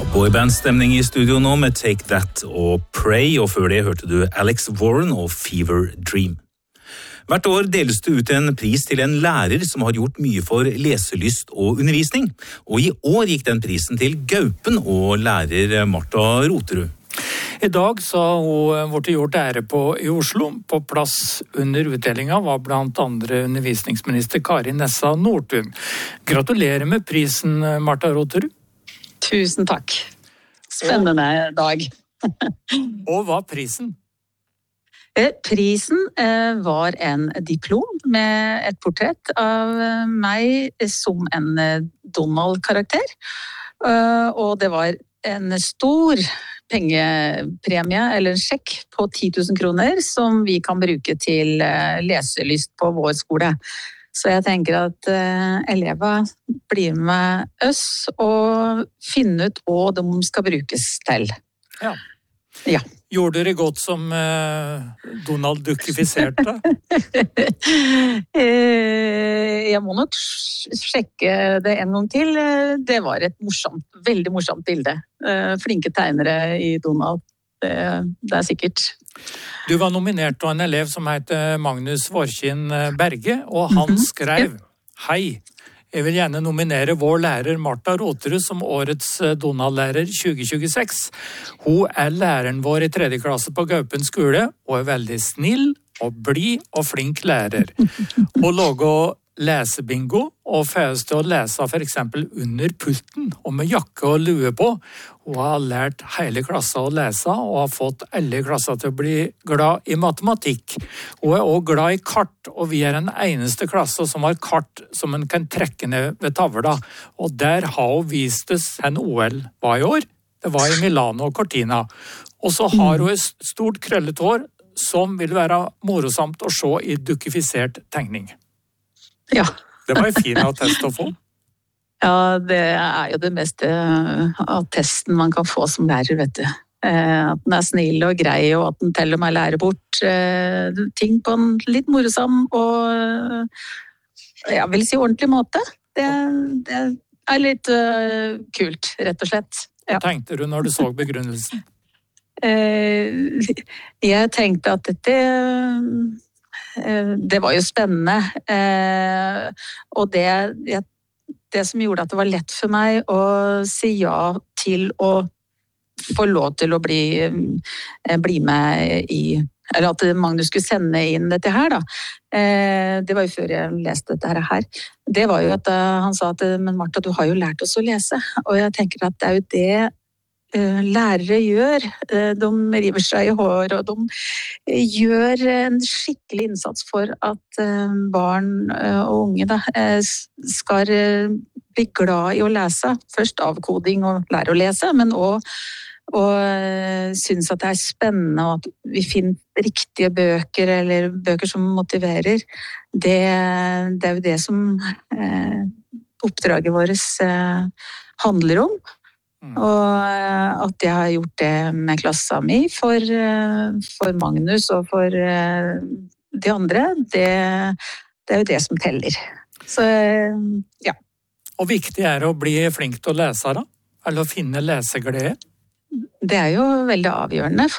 Boybandstemning i studio nå med Take That og Pray, og før det hørte du Alex Warren og Fever Dream. Hvert år deles det ut en pris til en lærer som har gjort mye for leselyst og undervisning, og i år gikk den prisen til Gaupen og lærer Martha Roterud. I dag så har hun vært gjort ære på i Oslo. På plass under utdelingen var blant andre undervisningsminister Kari Nessa Nordtun. Gratulerer med prisen, Martha Roterud. Tusen takk. Spennende dag. Og hva prisen? Prisen var en diplom med et portrett av meg som en Donald-karakter. Og det var en stor pengepremie, eller en sjekk på 10 000 kroner, som vi kan bruke til leselyst på vår skole. Så jeg tenker at elever blir med oss og finner ut hva de skal brukes til. Ja. Ja. Gjorde dere godt som Donald dukkifiserte? Jeg må nok sjekke det en gang til. Det var et veldig morsomt bilde. Flinke tegnere i Donald. Det er sikkert. Du var nominert av en elev som heter Magnus Vorkin Berge, og han skrev: Hei, jeg vil gjerne nominere vår lærer Martha Roterud som årets Donald-lærer 2026. Hun er læreren vår i 3. klasse på Gaupen skole, og er veldig snill og blid og flink lærer. Hun lager lesebingo og får oss til å lese for eksempel under pulten og med jakke og lue på. Hun har lært hele klassen å lese og har fått alle klasser til å bli glad i matematikk. Hun er også glad i kart, og vi er den eneste klasse som har kart som en kan trekke ned ved tavla. Og der har hun vist oss en OL var i år. Det var i Milano og Cortina. Og så har hun et stort krøllet hår som vil være morosamt å se i dukkifisert tegning. Ja. Det var en fin attest å få. Ja, det er jo det meste attesten man kan få som lærer, vet du. At den er snill og grei, og at den teller meg lærer bort ting på en litt morosam og jeg vil si ordentlig måte. Det er litt kult, rett og slett. Ja. Hva tenkte du når du så begrunnelsen? Jeg tenkte at det var jo spennende, og det som gjorde at det var lett for meg å si ja til å få lov til å bli med i, eller at Magnus skulle sende inn dette her da. Det var jo før jeg leste dette her. Det var jo at han sa at, men Martha, du har jo lært oss å lese, og jeg tenker at det er jo det lærere gjør. De river seg i hår, og de gjør en skikkelig innsats for at barn og unge da, skal bli glad i å lese. Først avkoding og lære å lese, men også synes at det er spennende, og at vi finner riktige bøker, eller bøker som motiverer. Det er jo det som oppdraget vårt handler om. Og at jeg har gjort det med klassen min for Magnus og for de andre, det er jo det som teller. Så ja. Og viktig er det å bli flink til å lese da? Eller å finne leseglede? Det er jo veldig avgjørende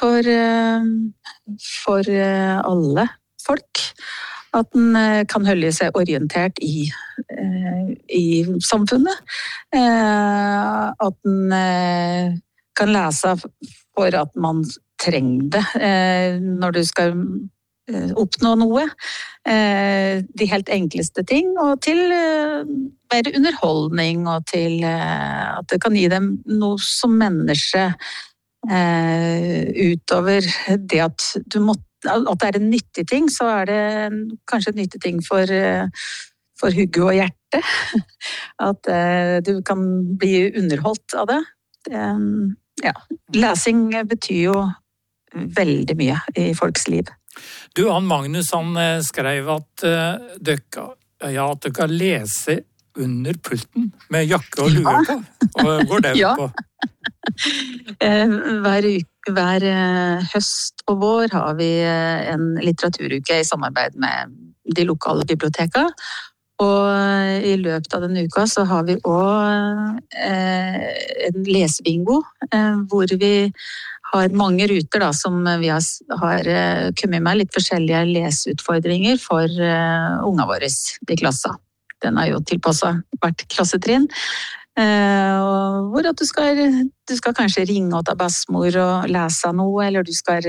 for alle folk. At den kan holde seg orientert i samfunnet. At den kan lese for at man trenger det når du skal oppnå noe. De helt enkleste ting, og til mer underholdning, og til at det kan gi dem noe som menneske utover det at at det er en nyttig ting, så er det kanskje en nyttig ting for hugget og hjertet. At du kan bli underholdt av det. Ja. Lesing betyr jo veldig mye i folks liv. Du, Magnus, han skrev at dere kan lese under pulten med jakke og lue på. Og går det på? Hver høst og vår har vi en litteraturuke i samarbeid med de lokale bibliotekene. Og i løpet av denne uka så har vi også en lesebingo, hvor vi har mange ruter da, som vi har kommet med litt forskjellige leseutfordringer for unga våre i klassa. Den er jo tilpasset hvert klassetrinn. Hvor at du skal kanskje ringe til bestemor og lese noe, eller du skal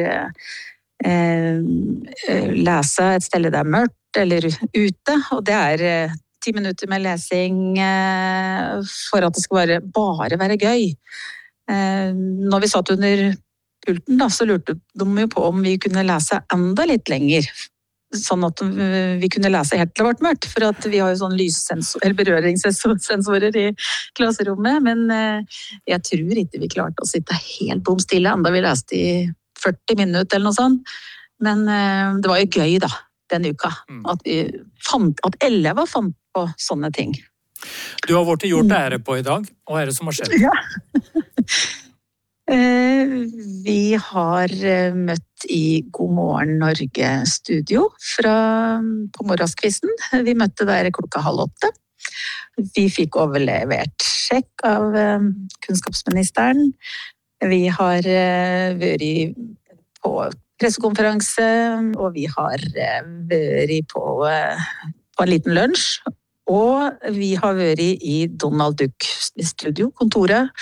lese et sted det er mørkt eller ute, og det er 10 minutter med lesing for at det skal bare være gøy. Når vi satt under pulten da, så lurte de jo på om vi kunne lese enda litt lenger, sånn at vi kunne lese helt til det ble mørkt, for at vi har jo sånn eller berøringssensorer i klasserommet, men jeg tror ikke vi klarte å sitte helt bom stille, enda vi leste i 40 minutter eller noe sånt, men det var jo gøy da, den uka, at elever fant på sånne ting. Du har vært gjort ære på i dag, og hva er det som har skjedd? Ja. Vi har møtt i God morgen Norge studio på morgenskvisten. Vi møtte der klokka 7:30. Vi fikk overlevert sjekk av kunnskapsministeren. Vi har vært på pressekonferanse, og vi har vært på en liten lunsj. Og vi har vært i Donald Duck studio, kontoret,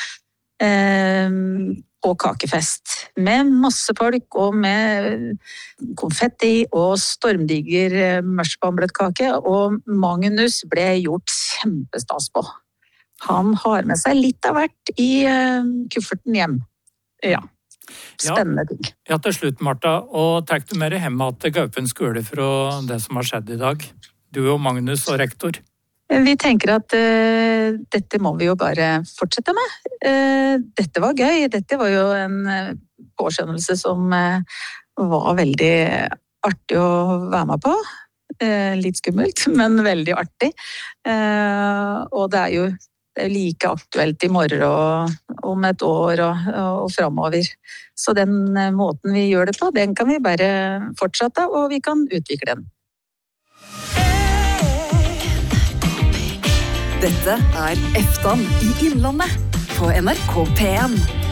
og kakefest med masse folk og med konfetti og stormdiger marsipanbrødkake, og Magnus ble gjort kjempestas på. Han har med seg litt av hvert i kufferten hjem. Ja, spennende ting. Ja, til slutt, Martha, og takk du mer hjemme til Gaupen skole fra det som har skjedd i dag. Du og Magnus og rektor. Vi tenker at dette må vi jo bare fortsette med. Dette var gøy. Dette var jo en påskjønnelse som var veldig artig å være med på. Litt skummelt, men veldig artig. Og det er jo like aktuelt i morgen og om et år og fremover. Så den måten vi gjør det på, den kan vi bare fortsette, og vi kan utvikle den. Dette er Eftan i Innlandet på NRK P1.